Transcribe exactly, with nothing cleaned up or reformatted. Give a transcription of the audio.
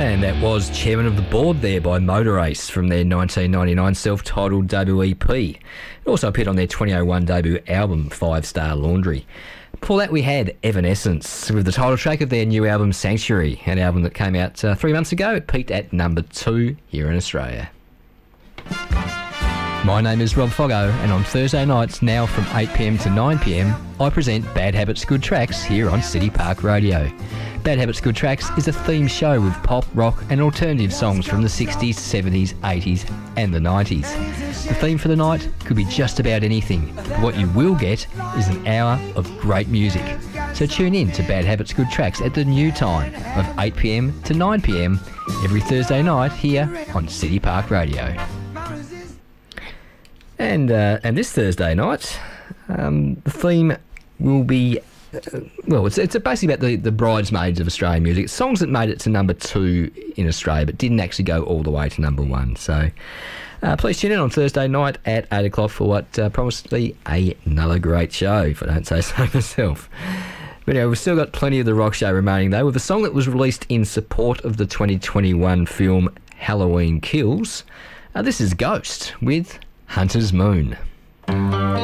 And that was Chairman of the Board there by Motor Ace from their nineteen ninety-nine self-titled debut E P. It also appeared on their twenty oh one debut album, Five Star Laundry. Before that we had Evanescence with the title track of their new album Sanctuary, an album that came out uh, three months ago. It peaked at number two here in Australia. My name is Rob Foggo, and on Thursday nights now from eight p m to nine p m I present Bad Habits Good Tracks here on City Park Radio. Bad Habits Good Tracks is a theme show with pop, rock and alternative songs from the sixties, seventies, eighties and the nineties. The theme for the night could be just about anything, but what you will get is an hour of great music. So tune in to Bad Habits Good Tracks at the new time of eight p m to nine p m every Thursday night here on City Park Radio. And uh, and this Thursday night, um, the theme will be, uh, well, it's it's basically about the, the bridesmaids of Australian music. Songs that made it to number two in Australia but didn't actually go all the way to number one. So uh, please tune in on Thursday night at eight o'clock for what uh, promised to be another great show, if I don't say so myself. But anyway, we've still got plenty of the rock show remaining, though, with a song that was released in support of the twenty twenty-one film Halloween Kills. Uh, this is Ghost with Hunter's Moon.